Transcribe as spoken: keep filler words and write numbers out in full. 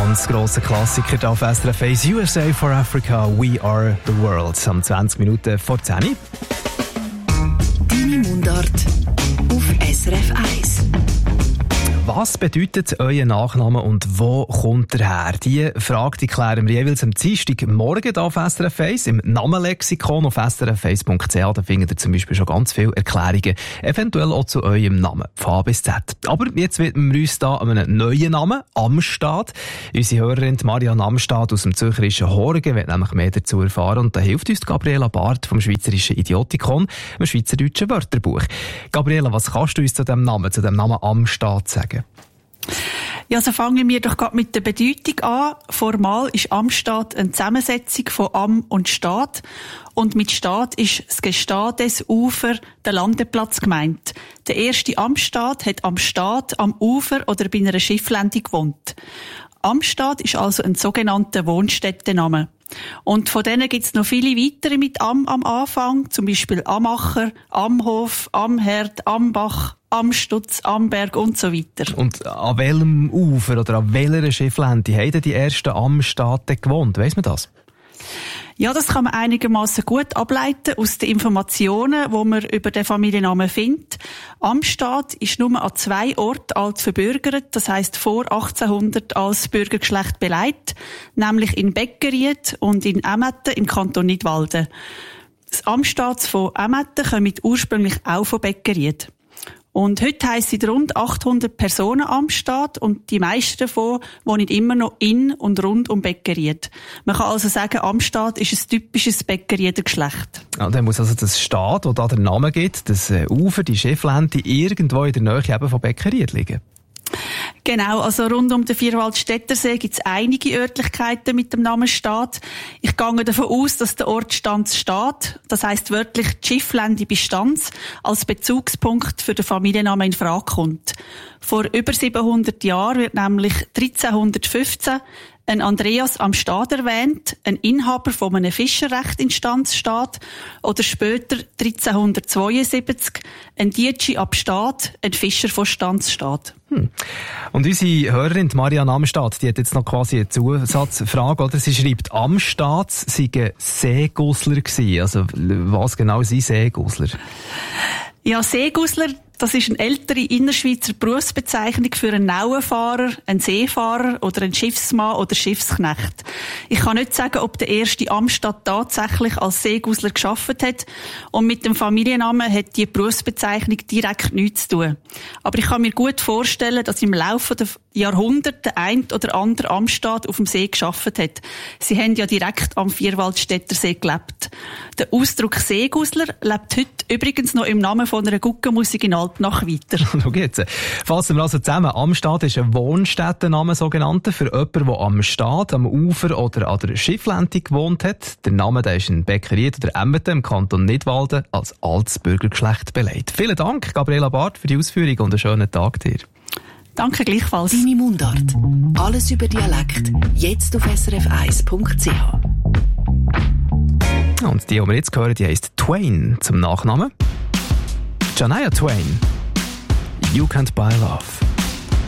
ganz grosser Klassiker hier auf S R F eins. U S A for Africa, We Are the World. Am zwanzig Minuten vor zehn. Deine Mundart auf S R F eins. Was bedeutet euer Nachname und wo kommt er her? Diese Frage die klären wir jeweils am Dienstagmorgen hier auf S R F eins im Namenlexikon auf S R F eins Punkt C H. Da findet ihr zum Beispiel schon ganz viele Erklärungen, eventuell auch zu eurem Namen, von A bis Z. Aber jetzt widmen wir uns da an einen neuen Namen, Amstad. Unsere Hörerin Marianne Amstad aus dem zürcherischen Horgen wird nämlich mehr dazu erfahren und da hilft uns Gabriela Barth vom Schweizerischen Idiotikon, dem Schweizerdeutschen Wörterbuch. Gabriela, was kannst du uns zu dem Namen, zu dem Namen Amstad sagen? Ja, also fangen wir doch gerade mit der Bedeutung an. Formal ist Amstad eine Zusammensetzung von Am und Stad. Und mit Stad ist das Gestades Ufer, der Landeplatz gemeint. Der erste Amstad hat am Stad, am Ufer oder bei einer Schifflände gewohnt. Amstad ist also ein sogenannter Wohnstättenname. Und von denen gibt es noch viele weitere mit Am am Anfang, zum Beispiel Amacher, Amhof, Amherd, Ambach, Amstutz, Amberg und so weiter. Und an welchem Ufer oder an welcher Schifflände haben die ersten Amstadten gewohnt? Weiss man das? Ja, das kann man einigermaßen gut ableiten aus den Informationen, die man über den Familiennamen findet. Amstad ist nur an zwei Orten alt verbürgert, das heisst vor achtzehnhundert als Bürgergeschlecht beleidigt, nämlich in Beckeried und in Emmetten im Kanton Nidwalden. Das Amstad von Emmetten kommt ursprünglich auch von Beckeried. Und heute heissen rund achthundert Personen Amstad und die meisten davon wohnen immer noch in und rund um Beckeried. Man kann also sagen, Amstad ist ein typisches Beckerieder Geschlecht. Ja, dann muss also das Stad, wo da der Name gibt, das Ufer, die Schifflände, irgendwo in der Nähe eben von Beckeried liegen. Genau, also rund um den Vierwaldstättersee gibt es einige Örtlichkeiten mit dem Namen Stad. Ich gehe davon aus, dass der Ort Stanz Stad, das heisst wörtlich die Schifflände bei Stanz, als Bezugspunkt für den Familiennamen in Frage kommt. Vor über siebenhundert Jahren wird nämlich dreizehnhundertfünfzehn ein Andreas am Stad erwähnt, ein Inhaber von einem Fischerrecht in Stanz Stad, oder später dreizehnhundertzweiundsiebzig ein Dietschi ab Stad, ein Fischer von Stanz Stad. Hm. Und unsere Hörerin Marianne Amstad, die hat jetzt noch quasi eine Zusatzfrage, oder? Sie schreibt, Amstad seien Seegusler gewesen. Also, was genau sind Seegusler? Ja, Seegusler, das ist eine ältere Innerschweizer Berufsbezeichnung für einen Nauenfahrer, einen Seefahrer oder einen Schiffsmann oder Schiffsknecht. Ich kann nicht sagen, ob der erste Amstad tatsächlich als Seegusler gearbeitet hat, und mit dem Familiennamen hat die Berufsbezeichnung direkt nichts zu tun. Aber ich kann mir gut vorstellen, dass im Laufe der Jahrhunderte der ein oder andere Amstad auf dem See gearbeitet hat. Sie haben ja direkt am Vierwaldstättersee gelebt. Der Ausdruck Seegusler lebt heute übrigens noch im Namen von einer Guggenmusik in Altnach weiter. Schau jetzt. Fassen wir also zusammen. Amstad ist ein Wohnstättenname, sogenannter, für jemanden, der am Stad, am Ufer oder an der Schifflände gewohnt hat. Der Name der ist in Beckeried oder Emmetten im Kanton Nidwalden als altes Bürgergeschlecht beleidigt. Vielen Dank, Gabriela Barth, für die Ausführung und einen schönen Tag dir. Danke gleichfalls. Deine Mundart. Alles über Dialekt. Jetzt auf S R F eins Punkt C H. Und die, die wir jetzt hören, die heisst Twain zum Nachnamen. Shania Twain. You Can't Buy Love.